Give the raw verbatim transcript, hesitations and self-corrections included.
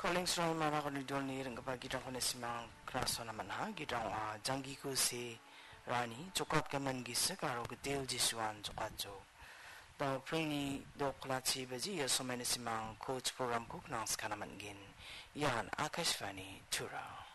Calling sroy mana ko ni dol ni ring kapag kita ko na simang kraso naman ha kita ko ah janggi ko si Rani coklat kaman gisa karo ke tel jisuan coklat jo da prini do klachi baji ya so many simang coach program ko nang skanaman gin yan Akashvani Tura